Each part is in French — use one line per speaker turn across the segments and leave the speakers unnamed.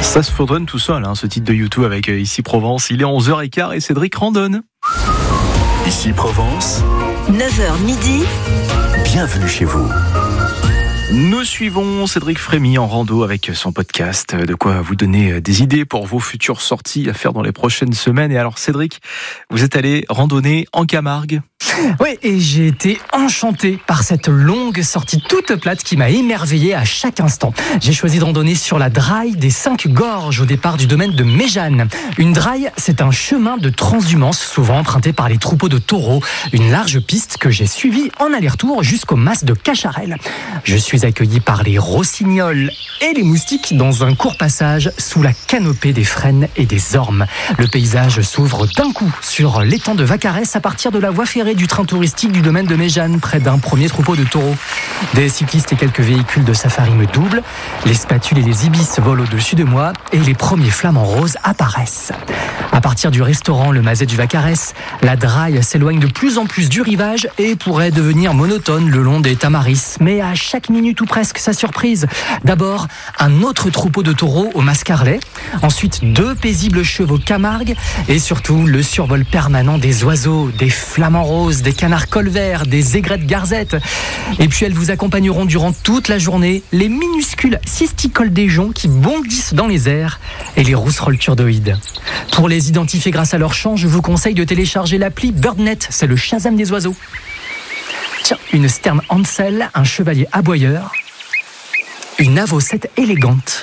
Ça se faudrait tout seul, ce titre de YouTube avec Ici Provence. Il est 11h15 et Cédric randonne.
Ici Provence,
9h midi.
Bienvenue chez vous.
Nous suivons Cédric Frémy en rando avec son podcast. De quoi vous donner des idées pour vos futures sorties à faire dans les prochaines semaines. Et alors Cédric, vous êtes allé randonner en Camargue.
Oui, et j'ai été enchanté par cette longue sortie toute plate qui m'a émerveillé à chaque instant. J'ai choisi de randonner sur la Draille des 5 Gorges au départ du domaine de Méjeanne. Une Draille, c'est un chemin de transhumance souvent emprunté par les troupeaux de taureaux. Une large piste que j'ai suivie en aller-retour jusqu'au mas de Cacharel. Je suis accueilli par les rossignols et les moustiques dans un court passage sous la canopée des frênes et des ormes. Le paysage s'ouvre d'un coup sur l'étang de Vaccarès à partir de la voie ferrée du train touristique du domaine de Méjeanne, près d'un premier troupeau de taureaux. Des cyclistes et quelques véhicules de safari me doublent, les spatules et les ibis volent au-dessus de moi et les premiers flamants roses apparaissent. À partir du restaurant Le Mazet du Vaccarès, la Draille s'éloigne de plus en plus du rivage et pourrait devenir monotone le long des Tamaris. Mais à chaque minute ou presque, sa surprise. D'abord, un autre troupeau de taureaux au Mascarlet, ensuite 2 paisibles chevaux Camargue et surtout le survol permanent des oiseaux, des flamants roses, des canards colverts, des aigrettes garzettes. Et puis elles vous accompagneront durant toute la journée les minuscules cisticoles des joncs qui bondissent dans les airs et les rousserolles turdoïdes. Pour les identifier grâce à leur chant, je vous conseille de télécharger l'appli BirdNet, c'est le Shazam des oiseaux. Tiens, une sterne Hansel, un chevalier aboyeur, une avocette élégante.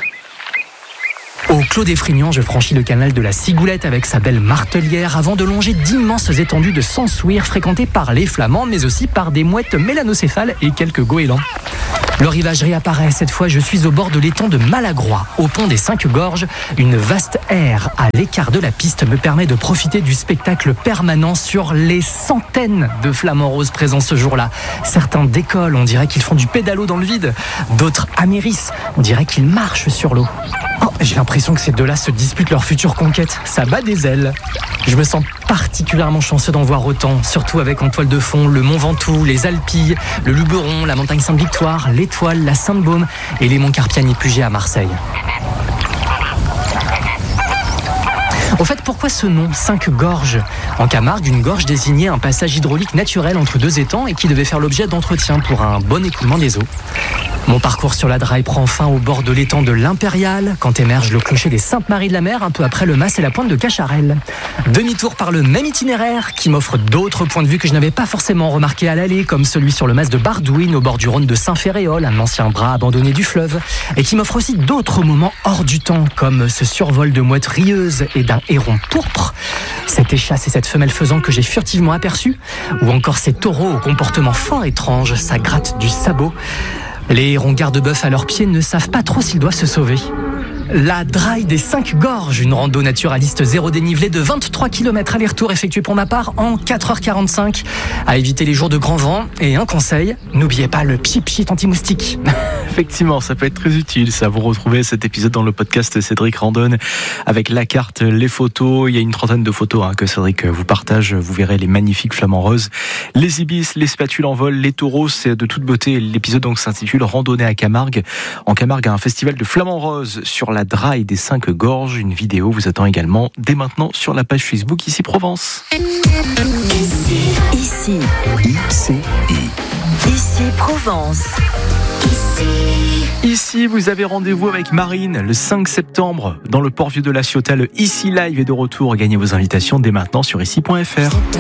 Au Clos des Frignans, je franchis le canal de la Cigoulette avec sa belle martelière avant de longer d'immenses étendues de Sansouir fréquentées par les flamands, mais aussi par des mouettes mélanocéphales et quelques goélands. Le rivage réapparaît. Cette fois, je suis au bord de l'étang de Malagrois, au pont des 5 Gorges. Une vaste aire à l'écart de la piste me permet de profiter du spectacle permanent sur les centaines de flamants roses présents ce jour-là. Certains décollent, on dirait qu'ils font du pédalo dans le vide. D'autres amérissent, on dirait qu'ils marchent sur l'eau. Oh, j'ai l'impression que ces deux-là se disputent leur future conquête. Ça bat des ailes. Je me sens particulièrement chanceux d'en voir autant, surtout avec en toile de fond le Mont Ventoux, les Alpilles, le Luberon, la montagne Sainte-Victoire, l'Étoile, la Sainte-Baume et les monts Carpiani Puget à Marseille. Au fait, pourquoi ce nom, 5 Gorges ? En Camargue, une gorge désignait un passage hydraulique naturel entre 2 étangs et qui devait faire l'objet d'entretien pour un bon écoulement des eaux. Mon parcours sur la Draille prend fin au bord de l'étang de l'Impérial, quand émerge le clocher des Saintes-Maries-de-la-Mer, un peu après le mas et la pointe de Cacharel. Demi-tour par le même itinéraire, qui m'offre d'autres points de vue que je n'avais pas forcément remarqués à l'aller, comme celui sur le mas de Bardouine, au bord du Rhône de Saint-Ferréol, un ancien bras abandonné du fleuve, et qui m'offre aussi d'autres moments hors du temps, comme ce survol de mouettes rieuses et d'un héron pourpre, cette échasse et cette femelle faisant que j'ai furtivement aperçu, ou encore ces taureaux au comportement fort étrange, ça gratte du sabot. Les hérons garde-bœuf à leurs pieds ne savent pas trop s'ils doivent se sauver. La Draille des 5 Gorges, une rando naturaliste zéro dénivelé de 23 km aller-retour effectuée pour ma part en 4h45. À éviter les jours de grand vent. Et un conseil, n'oubliez pas le pchit-pchit anti-moustique.
Effectivement, ça peut être très utile. Ça, vous retrouvez cet épisode dans le podcast Cédric Randonne avec la carte, les photos. Il y a une trentaine de photos que Cédric vous partage. Vous verrez les magnifiques flamants roses, les ibis, les spatules en vol, les taureaux. C'est de toute beauté. L'épisode donc s'intitule Randonnée à Camargue. En Camargue, un festival de flamants roses sur la Draille des 5 Gorges. Une vidéo vous attend également dès maintenant sur la page Facebook Ici Provence.
Ici Provence.
Ici, vous avez rendez-vous avec Marine le 5 septembre dans le Port Vieux de la Ciotat. Le Ici Live est de retour. Gagnez vos invitations dès maintenant sur ici.fr.